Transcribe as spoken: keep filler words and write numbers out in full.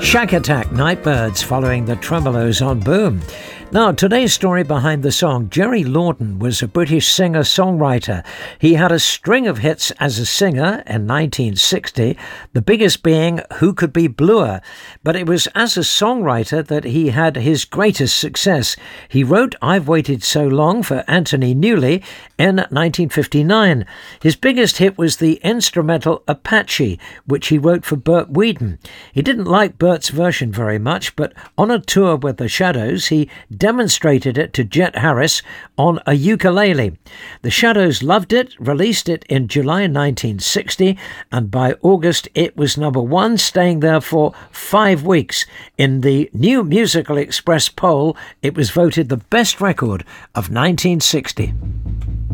Shack Attack, Nightbirds, following the Tremolos on Boom. Now, today's story behind the song. Jerry Lawton was a British singer-songwriter. He had a string of hits as a singer in nineteen sixty, the biggest being Who Could Be Bluer. But it was as a songwriter that he had his greatest success. He wrote I've Waited So Long for Anthony Newley in nineteen fifty-nine. His biggest hit was the instrumental Apache, which he wrote for Burt Whedon. He didn't like Burt's version very much, but on a tour with the Shadows, he demonstrated it to Jet Harris on a ukulele. The Shadows loved it, released it in July nineteen sixty, and by August it was number one, staying there for five weeks. In the New Musical Express poll, it was voted the best record of nineteen sixty.